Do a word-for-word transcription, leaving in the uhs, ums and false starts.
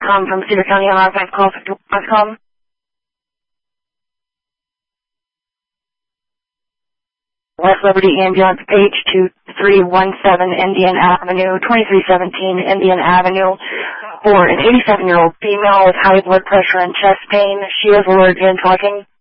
com from Cedar County on R five call dot com. West Liberty Ambulance, H two three one seven Indian Avenue, twenty-three seventeen Indian Avenue, for an eighty-seven-year-old female with high blood pressure and chest pain. She is allergic and talking.